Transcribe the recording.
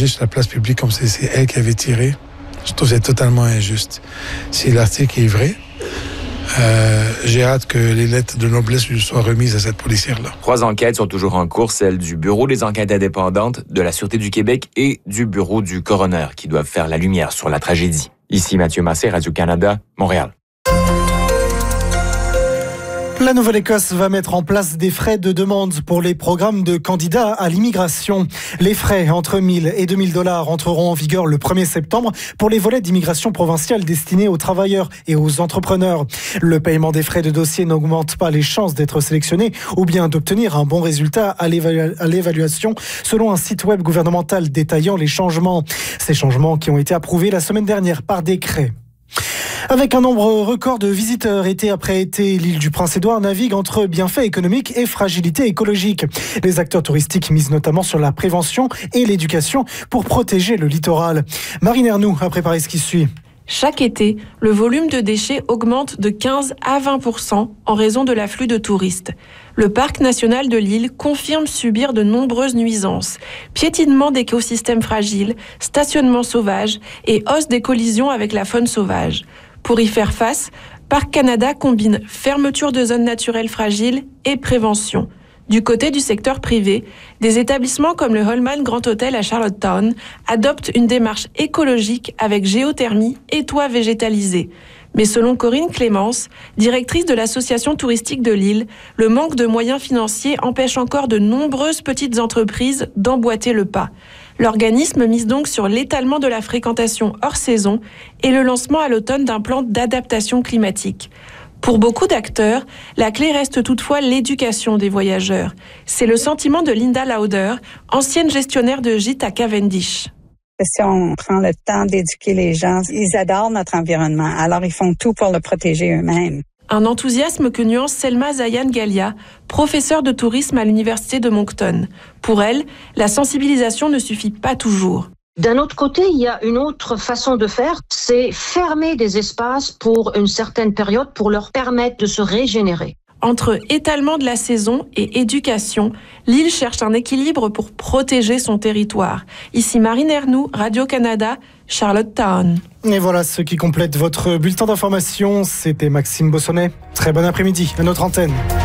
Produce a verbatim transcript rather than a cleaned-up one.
nager sur la place publique comme si c'est elle qui avait tiré. Je trouve que c'est totalement injuste. Si l'article est vrai, euh, j'ai hâte que les lettres de noblesse lui soient remises à cette policière-là. Trois enquêtes sont toujours en cours, celle du Bureau des enquêtes indépendantes, de la Sûreté du Québec et du Bureau du coroner, qui doivent faire la lumière sur la tragédie. Ici Mathieu Massé, Radio-Canada, Montréal. La Nouvelle-Écosse va mettre en place des frais de demande pour les programmes de candidats à l'immigration. Les frais entre mille et deux mille dollars entreront en vigueur le premier septembre pour les volets d'immigration provinciale destinés aux travailleurs et aux entrepreneurs. Le paiement des frais de dossier n'augmente pas les chances d'être sélectionné ou bien d'obtenir un bon résultat à l'évalu- à l'évaluation, selon un site web gouvernemental détaillant les changements. Ces changements qui ont été approuvés la semaine dernière par décret. Avec un nombre record de visiteurs été après été, l'île du Prince-Édouard navigue entre bienfaits économiques et fragilité écologique. Les acteurs touristiques misent notamment sur la prévention et l'éducation pour protéger le littoral. Marine Ernoux a préparé ce qui suit. Chaque été, le volume de déchets augmente de quinze à vingt pour cent en raison de l'afflux de touristes. Le parc national de l'île confirme subir de nombreuses nuisances, piétinement d'écosystèmes fragiles, stationnement sauvage et hausse des collisions avec la faune sauvage. Pour y faire face, Parc Canada combine fermeture de zones naturelles fragiles et prévention. Du côté du secteur privé, des établissements comme le Holman Grand Hotel à Charlottetown adoptent une démarche écologique avec géothermie et toits végétalisés. Mais selon Corinne Clémence, directrice de l'association touristique de l'île, le manque de moyens financiers empêche encore de nombreuses petites entreprises d'emboîter le pas. L'organisme mise donc sur l'étalement de la fréquentation hors saison et le lancement à l'automne d'un plan d'adaptation climatique. Pour beaucoup d'acteurs, la clé reste toutefois l'éducation des voyageurs. C'est le sentiment de Linda Lauder, ancienne gestionnaire de gîte à Cavendish. Si on prend le temps d'éduquer les gens, ils adorent notre environnement, alors ils font tout pour le protéger eux-mêmes. Un enthousiasme que nuance Selma Zayan Galia, professeure de tourisme à l'Université de Moncton. Pour elle, la sensibilisation ne suffit pas toujours. D'un autre côté, il y a une autre façon de faire, c'est fermer des espaces pour une certaine période pour leur permettre de se régénérer. Entre étalement de la saison et éducation, l'île cherche un équilibre pour protéger son territoire. Ici Marine Ernoux, Radio-Canada, Charlottetown. Et voilà ce qui complète votre bulletin d'information. C'était Maxime Bossonnet. Très bon après-midi à notre antenne.